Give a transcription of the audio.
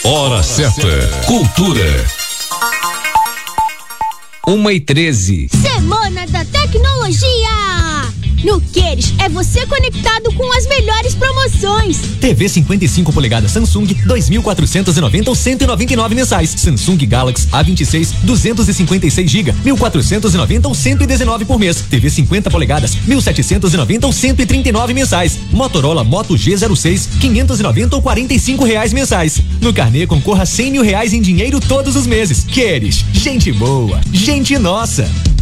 Hora certa. Cultura. 1h13. Semana da Tecnologia! No Queires é você conectado com as melhores promoções. TV 55 polegadas Samsung 2.490 ou 199 mensais. Samsung Galaxy A26 256 GB 1.490 ou 119 por mês. TV 50 polegadas 1.790 ou 139 mensais. Motorola Moto G06 590 ou R$45 mensais. No carnê concorra R$100 mil em dinheiro todos os meses. Queires? Gente boa, gente nossa.